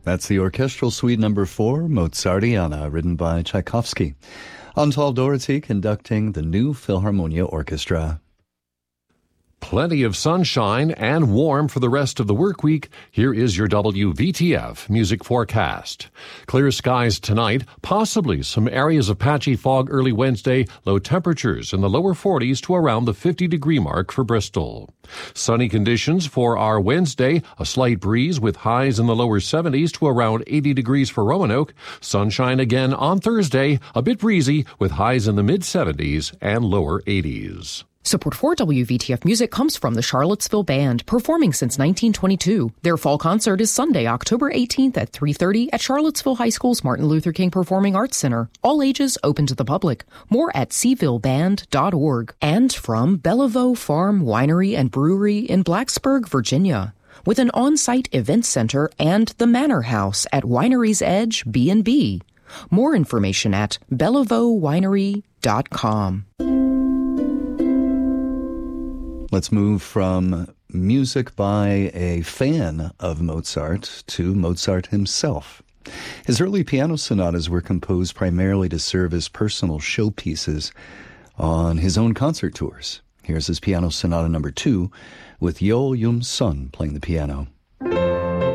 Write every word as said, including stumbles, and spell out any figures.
That's the Orchestral Suite Number four, Mozartiana, written by Tchaikovsky. Antal Doherty conducting the New Philharmonia Orchestra. Plenty of sunshine and warm for the rest of the work week. Here is your W V T F music forecast. Clear skies tonight, possibly some areas of patchy fog early Wednesday, low temperatures in the lower forties to around the fifty degree mark for Bristol. Sunny conditions for our Wednesday, a slight breeze with highs in the lower seventies to around eighty degrees for Roanoke. Sunshine again on Thursday, a bit breezy with highs in the mid seventies and lower eighties. Support for W V T F Music comes from the Charlottesville Band, performing since nineteen twenty-two. Their fall concert is Sunday, October eighteenth at three thirty at Charlottesville High School's Martin Luther King Performing Arts Center. All ages open to the public. More at seaville band dot org. And from Bellevue Farm Winery and Brewery in Blacksburg, Virginia, with an on-site event center and the Manor House at Winery's Edge B and B. More information at bellevue winery dot com. Let's move from music by a fan of Mozart to Mozart himself. His early piano sonatas were composed primarily to serve as personal showpieces on his own concert tours. Here's his piano sonata number two with Yo Yum Sun playing the piano.